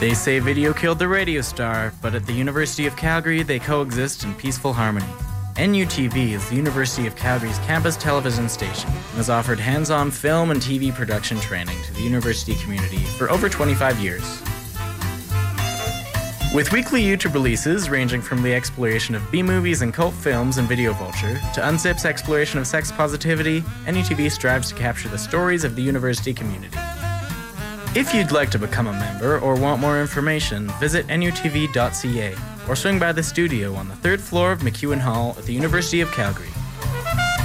They say video killed the radio star, but at the University of Calgary, they coexist in peaceful harmony. NUTV is the University of Calgary's campus television station and has offered hands-on film and TV production training to the university community for over 25 years. With weekly YouTube releases ranging from the exploration of B-movies and cult films in Video Vulture to Unzip's exploration of sex positivity, NUTV strives to capture the stories of the university community. If you'd like to become a member or want more information, visit nutv.ca or swing by the studio on the 3rd floor of MacEwan Hall at the University of Calgary.